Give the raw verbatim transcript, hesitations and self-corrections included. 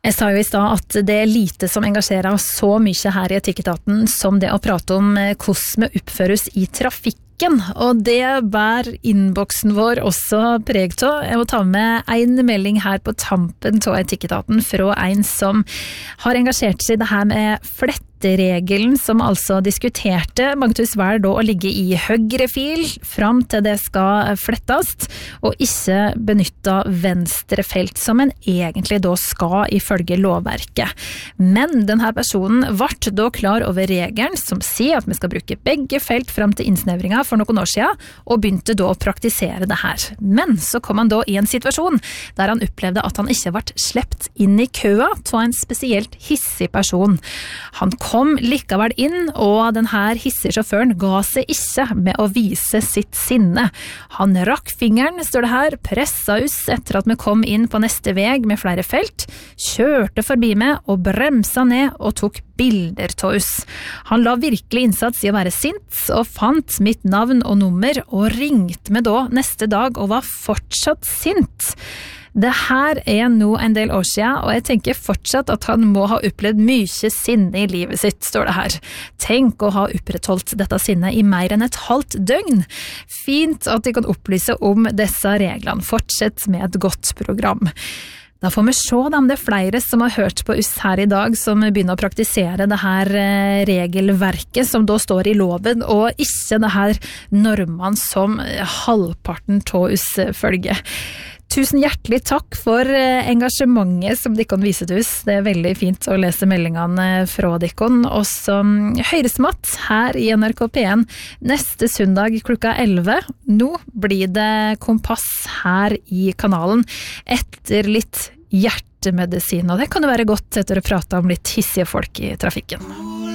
Jeg sa jo i stad at det er lite som engasjerer oss så mye her i Etikketaten som det å prate om hvordan vi oppføres i trafikken. Og det bær innboksen vår også preg av. Jeg må ta med en melding her på tampen av Etikketaten fra en som har engasjert seg i det her med flett regelen som altså diskuterte Magnus Vær da å ligge i høyre fil fram til det skal flettast og ikke benytte venstre felt som en egentlig da skal ifølge lovverket. Men denne personen ble da klar over regelen som sier at vi skal bruke begge felt fram til innsnevringa for noen år siden og begynte da å praktisere det her. Men så kom han da i en situasjon der han opplevde at han ikke ble slept inn i køa til en spesielt hissig person. Han kom likevel inn, og denne hissige sjåføren ga seg ikke med å vise sitt sinne. Han rakk fingeren, står det her, pressa oss etter at vi kom inn på neste veg med flere felt, kjørte forbi meg og bremsa ned og tok bilder til oss. Han la virkelig innsats i å være sint, og fant mitt navn og nummer, og ringte meg da neste dag og var fortsatt sint. Det her er nå en del år siden, og jeg tenker fortsatt at han må ha opplevd mye sinne i livet sitt, står det her. Tenk å ha opprettholdt dette sinnet i mer enn et halvt døgn. Fint at de kan opplyse om disse reglene. Fortsett med et godt program. Da får vi se om det er flere som har hørt på oss her i dag som begynner å praktisere det her regelverket som da står i loven, og ikke det her normene som halvparten av oss følger. Tusen hjertelig takk for engasjementet som de kan vise til oss. Det er veldig fint å lese meldingene fra dere. Og så høres matt her i N R K P en neste søndag klokka elleve. Nå blir det kompass her i kanalen etter litt hjertemedisin, og det kan jo være godt etter å prate om litt hissige folk i trafikken.